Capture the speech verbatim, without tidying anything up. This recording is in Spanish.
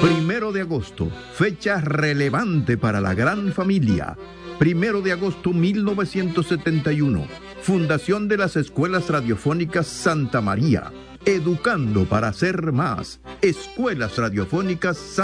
Primero de agosto, fecha relevante para la gran familia. Primero de agosto mil novecientos setenta y uno, fundación de las Escuelas Radiofónicas Santa María, educando para ser más. Escuelas Radiofónicas Santa María.